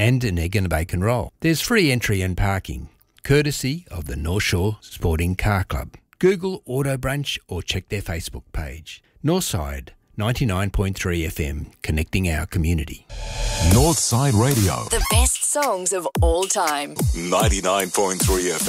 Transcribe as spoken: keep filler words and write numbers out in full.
and an egg and a bacon roll. There's free entry and parking, courtesy of the North Shore Sporting Car Club. Google Auto Brunch or check their Facebook page. Northside ninety-nine point three F M, connecting our community. Northside Radio. The best songs of all time. ninety-nine point three F M.